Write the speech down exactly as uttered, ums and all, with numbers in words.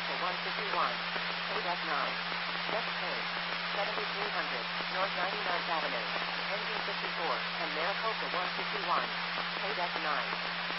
Maricopa one fifty-one. Paid F nine. Next page. seventy-three hundred, North ninety-ninth Avenue. Engine fifty-four, and Maricopa one fifty-one. Paid F nine.